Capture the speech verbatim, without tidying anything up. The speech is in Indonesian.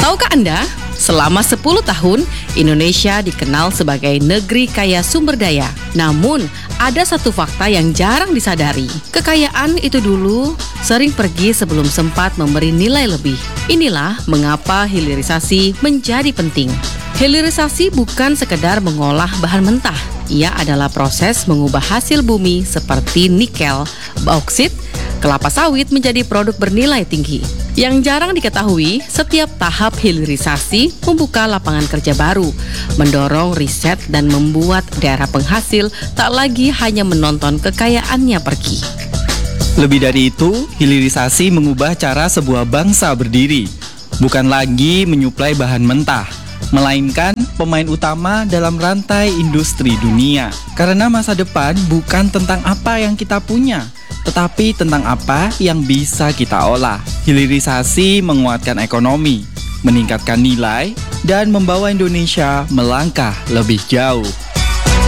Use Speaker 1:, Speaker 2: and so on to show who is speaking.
Speaker 1: Tahukah Anda, selama sepuluh tahun Indonesia dikenal sebagai negeri kaya sumber daya. Namun, ada satu fakta yang jarang disadari. Kekayaan itu dulu sering pergi sebelum sempat memberi nilai lebih. Inilah mengapa hilirisasi menjadi penting. Hilirisasi bukan sekedar mengolah bahan mentah. Ia adalah proses mengubah hasil bumi seperti nikel, bauksit, kelapa sawit menjadi produk bernilai tinggi. Yang jarang diketahui, setiap tahap hilirisasi membuka lapangan kerja baru, mendorong riset dan membuat daerah penghasil tak lagi hanya menonton kekayaannya pergi.
Speaker 2: Lebih dari itu, hilirisasi mengubah cara sebuah bangsa berdiri. Bukan lagi menyuplai bahan mentah, melainkan pemain utama dalam rantai industri dunia. Karena masa depan bukan tentang apa yang kita punya, tetapi tentang apa yang bisa kita olah. Hilirisasi menguatkan ekonomi, meningkatkan nilai, dan membawa Indonesia melangkah lebih jauh.